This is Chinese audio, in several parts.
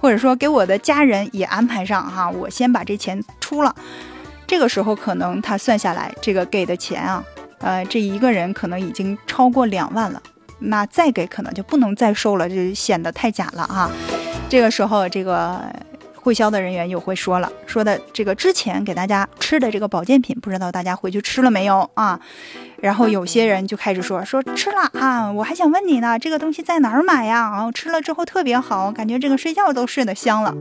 或者说给我的家人也安排上哈，我先把这钱出了。这个时候可能他算下来这个给的钱啊，这一个人可能已经超过2万了，那再给可能就不能再收了，就显得太假了啊。这个时候这个会销的人员又会说的这个之前给大家吃的这个保健品，不知道大家回去吃了没有啊？然后有些人就开始说吃了啊，我还想问你呢，这个东西在哪儿买呀？啊，吃了之后特别好，感觉这个睡觉都睡得香了。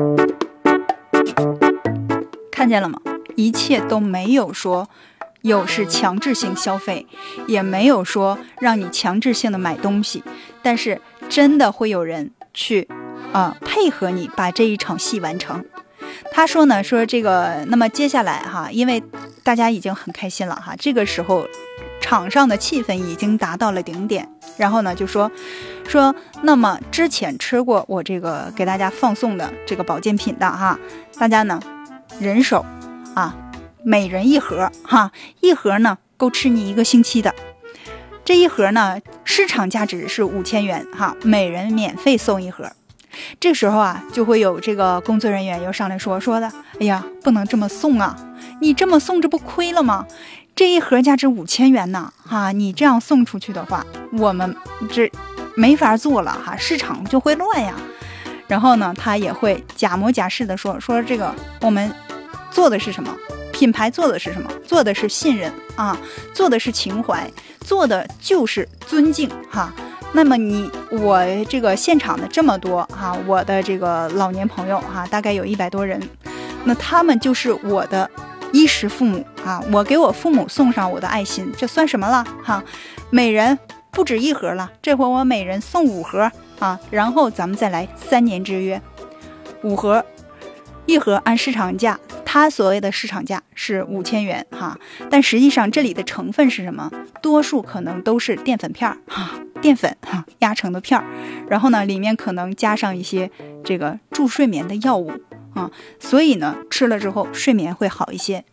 看见了吗？一切都没有说有是强制性消费，也没有说让你强制性的买东西，但是真的会有人去配合你把这一场戏完成。他说呢，说这个那么接下来哈，因为大家已经很开心了哈，这个时候场上的气氛已经达到了顶点，然后呢就说那么之前吃过我这个给大家放送的这个保健品的哈，大家呢人手每人一盒哈，一盒呢够吃你1个星期的。这一盒呢市场价值是5000元哈，每人免费送一盒。这时候啊，就会有这个工作人员又上来说的，哎呀，不能这么送啊，你这么送这不亏了吗？这一盒价值5000元呢你这样送出去的话，我们这没法做了哈，市场就会乱呀。然后呢，他也会假模假式的说这个我们做的是什么？品牌做的是什么？做的是信任啊，做的是情怀，做的就是尊敬哈。那么我这个现场的这么多哈，我的这个老年朋友哈，大概有100多人，那他们就是我的衣食父母啊，我给我父母送上我的爱心，这算什么了哈？每人不止1盒了，这回我每人送5盒啊，然后咱们再来3年之约，5盒，1盒按市场价，它所谓的市场价是5000元哈，但实际上这里的成分是什么？多数可能都是淀粉片淀粉压成的片儿，然后呢里面可能加上一些这个助睡眠的药物啊，所以呢吃了之后睡眠会好一些。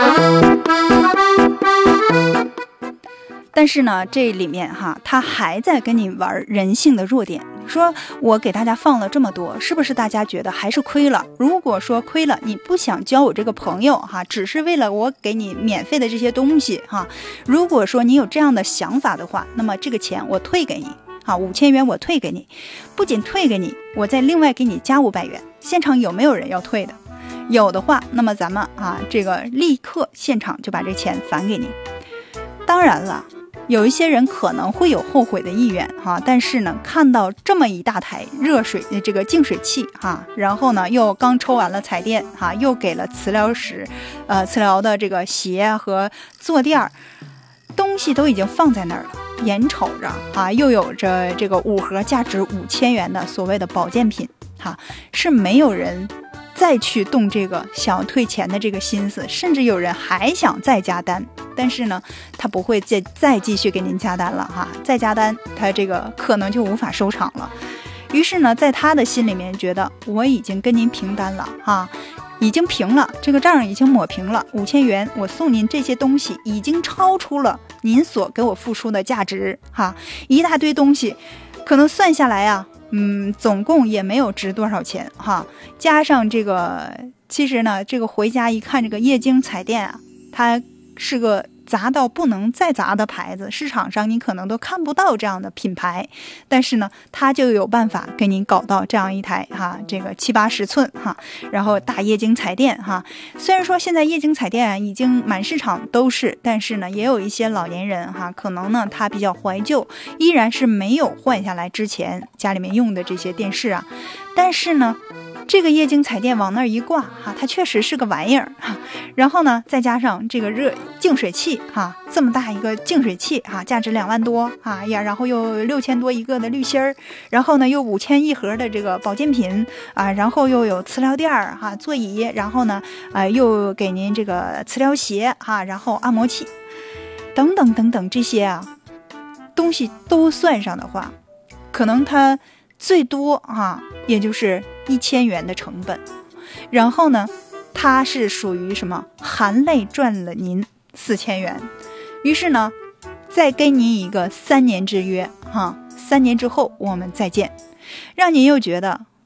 但是呢这里面他还在跟你玩人性的弱点，说我给大家放了这么多，是不是大家觉得还是亏了？如果说亏了，你不想交我这个朋友只是为了我给你免费的这些东西如果说你有这样的想法的话，那么这个钱我退给你5000元我退给你，不仅退给你，我再另外给你加500元。现场有没有人要退的？有的话，那么咱们这个立刻现场就把这钱返给你。当然了，有一些人可能会有后悔的意愿但是呢，看到这么一大台热水这个净水器然后呢又刚抽完了彩电又给了磁疗的这个鞋和坐垫，东西都已经放在那儿了，眼瞅着又有着这个5盒价值5000元的所谓的保健品是没有人再去动这个想要退钱的这个心思，甚至有人还想再加单，但是呢他不会再继续给您加单了再加单他这个可能就无法收场了。于是呢在他的心里面觉得我已经跟您平单了已经平了，这个账已经抹平了，5000元我送您这些东西已经超出了您所给我付出的价值一大堆东西可能算下来总共也没有值多少钱加上这个，其实呢这个回家一看，这个液晶彩电它是个杂到不能再杂的牌子，市场上你可能都看不到这样的品牌，但是呢它就有办法给您搞到这样一台这个70-80寸然后大液晶彩电虽然说现在液晶彩电已经满市场都是，但是呢也有一些老年人可能呢他比较怀旧，依然是没有换下来之前家里面用的这些电视但是呢这个液晶彩电往那儿一挂它确实是个玩意儿然后呢再加上这个净水器这么大一个净水器价值2万多然后又6000多一个的滤芯儿，然后呢又5000一盒的这个保健品然后又有磁疗垫座椅，然后呢又给您这个磁疗鞋然后按摩器等等等等，这些东西都算上的话，可能它最多也就是1000元的成本，然后呢它是属于什么含泪赚了您4000元，于是呢再给您一个3年之约3年之后我们再见，让您又觉得